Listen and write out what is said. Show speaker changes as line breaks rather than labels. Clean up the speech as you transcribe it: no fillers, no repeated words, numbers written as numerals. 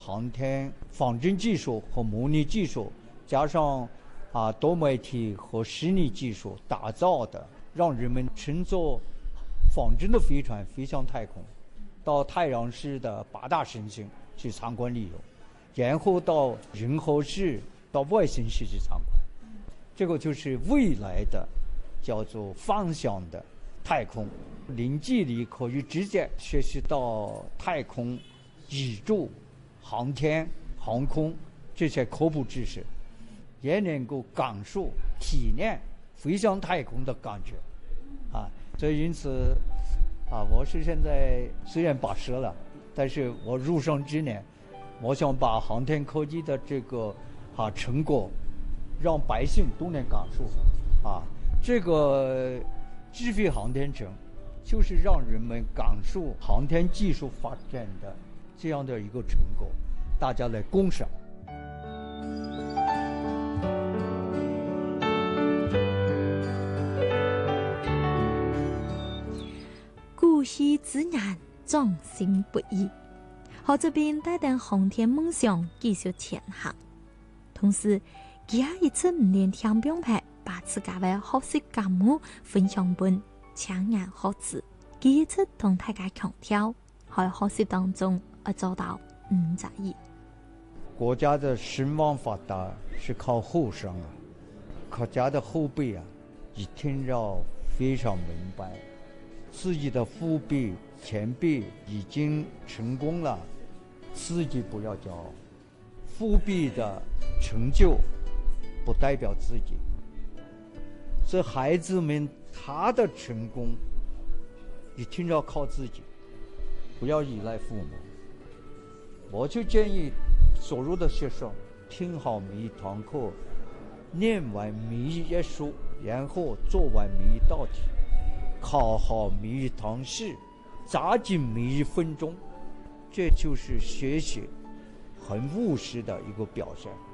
航天仿真技术和模拟技术，加上多媒体和虚拟技术打造的，让人们乘坐仿真的飞船飞向太空，到太阳系的8大行星去参观旅游，然后到银河系、到外星系去参观。这个就是未来的叫做方向的太空，零距离可以直接学习到太空、宇宙、航天、航空这些科普知识，也能够感受、体验飞向太空的感觉所以因此我是现在虽然80了，但是我入生之年，我想把航天科技的这个成果让百姓都能感受这个智慧航天城就是让人们感受航天技术发展的这样的一个成果，大家来共赏。
古稀之人壮心不已，好这边带动航天梦想继续前行。同时他也一直不连听兵派把自家的学习感悟分享本强颜学子，他一直同大家强调在学习当中要做到5择1。
国家的兴旺发达是靠后生国家的后辈一定要非常明白自己的父辈前辈已经成功了，自己不要骄傲，父辈的成就不代表自己，这孩子们他的成功一定要靠自己，不要依赖父母。我就建议所有的学生听好每一堂课，念完每一页书，然后做完每一道题，考好每一堂试，抓紧每一分钟，这就是学习很务实的一个表现。